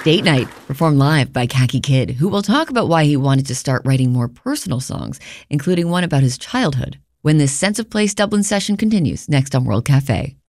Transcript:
Date Night, performed live by Khaki Kid, who will talk about why he wanted to start writing more personal songs, including one about his childhood, when this Sense of Place Dublin session continues next on World Cafe.